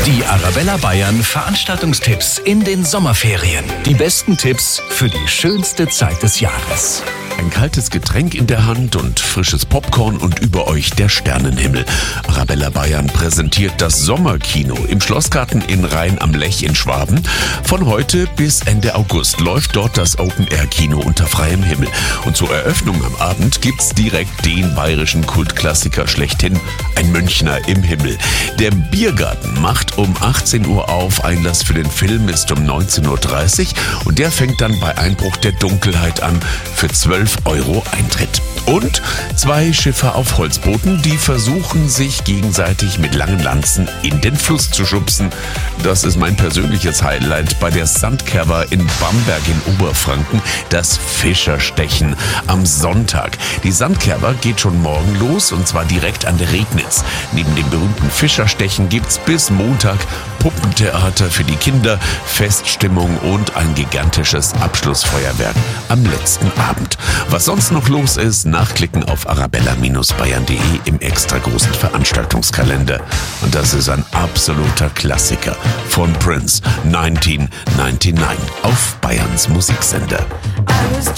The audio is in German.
Die Arabella Bayern Veranstaltungstipps in den Sommerferien. Die besten Tipps für die schönste Zeit des Jahres. Ein kaltes Getränk in der Hand und frisches Popcorn und über euch der Sternenhimmel. Arabella Bayern präsentiert das Sommerkino im Schlossgarten in Rhein am Lech in Schwaben. Von heute bis Ende August läuft dort das Open-Air-Kino unter freiem Himmel. Und zur Eröffnung am Abend gibt's direkt den bayerischen Kultklassiker schlechthin, Ein Münchner im Himmel. Der Biergarten macht um 18 Uhr auf, Einlass für den Film ist um 19.30 Uhr und der fängt dann bei Einbruch der Dunkelheit an für 12 € Eintritt. Und 2 Schiffer auf Holzbooten, die versuchen sich gegenseitig mit langen Lanzen in den Fluss zu schubsen. Das ist mein persönliches Highlight bei der Sandkerber in Bamberg in Oberfranken, das Fischerstechen am Sonntag. Die Sandkerber geht schon morgen los und zwar direkt an der Regnitz. Neben dem berühmten Fischerstechen gibt's bis Montag Puppentheater für die Kinder, Feststimmung und ein gigantisches Abschlussfeuerwerk am letzten Abend. Was sonst noch los ist, nachklicken auf arabella-bayern.de im extra großen Veranstaltungskalender. Und das ist ein absoluter Klassiker von Prince, 1999 auf Bayerns Musiksender.